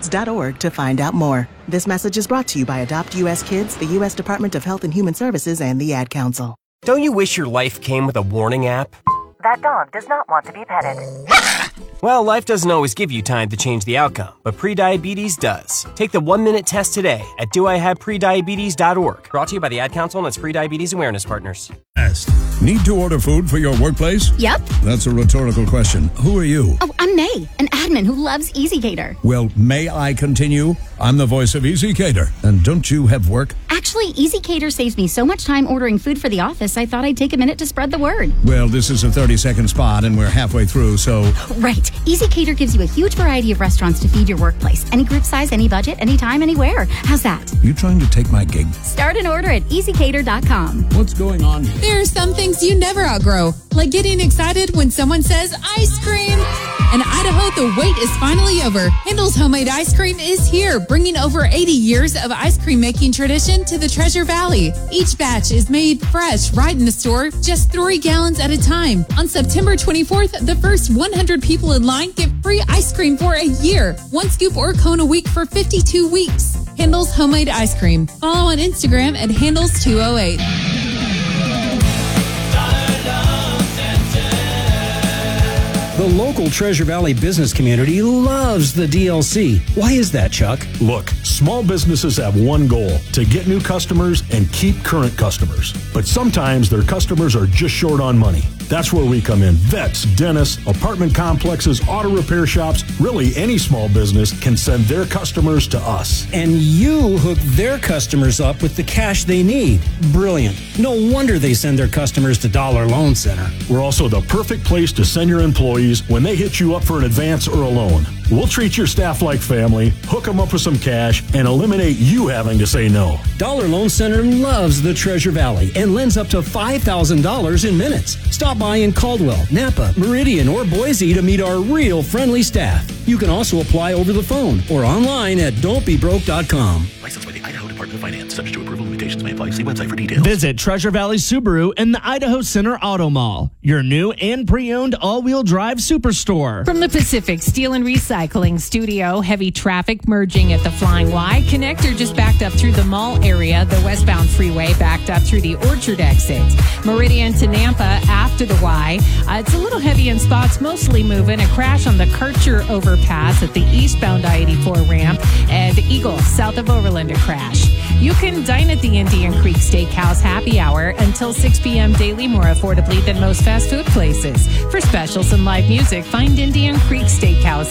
adoptkids.org to find out more. This message is brought to you by Adopt U.S. Kids, the U.S. Department of Health and Human Services, and the Ad Council. Don't you wish your life came with a warning app? That dog does not want to be petted. Well, life doesn't always give you time to change the outcome, but prediabetes does. Take the 1-minute test today at doihaveprediabetes.org. Brought to you by the Ad Council and its prediabetes awareness partners. Need to order food for your workplace? Yep. That's a rhetorical question. Who are you? Oh, I'm May, an admin who loves EasyCater. Well, may I continue? I'm the voice of EasyCater. And don't you have work? Actually, EasyCater saves me so much time ordering food for the office, I thought I'd take a minute to spread the word. Well, this is a 30-second spot, and we're halfway through, so... Right. EasyCater gives you a huge variety of restaurants to feed your workplace. Any group size, any budget, anytime, anywhere. How's that? You trying to take my gig? Start an order at easycater.com. What's going on here? There are some things you never outgrow, like getting excited when someone says ice cream. In Idaho, the wait is finally over. Handel's Homemade Ice Cream is here, bringing over 80 years of ice cream making tradition to the Treasure Valley. Each batch is made fresh right in the store, just 3 gallons at a time. On September 24th, the first 100 people in line get free ice cream for a year. 1 scoop or cone a week for 52 weeks. Handel's Homemade Ice Cream. Follow on Instagram at Handles208. The local Treasure Valley business community loves the DLC. Why is that, Chuck? Look, small businesses have one goal: to get new customers and keep current customers. But sometimes their customers are just short on money. That's where we come in. Vets, dentists, apartment complexes, auto repair shops, really any small business can send their customers to us. And you hook their customers up with the cash they need. Brilliant. No wonder they send their customers to Dollar Loan Center. We're also the perfect place to send your employees when they hit you up for an advance or a loan. We'll treat your staff like family, hook them up with some cash, and eliminate you having to say no. Dollar Loan Center loves the Treasure Valley and lends up to $5,000 in minutes. Stop by in Caldwell, Napa, Meridian, or Boise to meet our real friendly staff. You can also apply over the phone or online at don'tbebroke.com. Licensed by the Idaho Department of Finance. Subject to approval, limitations may apply. See website for details. Visit Treasure Valley Subaru and the Idaho Center Auto Mall, your new and pre-owned all-wheel drive superstore. From the Pacific Steel and Recycling Studio, heavy traffic merging at the Flying Y. Connector just backed up through the mall area. The westbound freeway backed up through the Orchard exit. Meridian to Nampa after the Y. It's a little heavy in spots, mostly moving. A crash on the Kircher overpass at the eastbound I-84 ramp. And Eagle south of Overlander crash. You can dine at the Indian Creek Steakhouse happy hour until 6 p.m. daily, more affordably than most fast food places. For specials and live music, find Indian Creek Steakhouse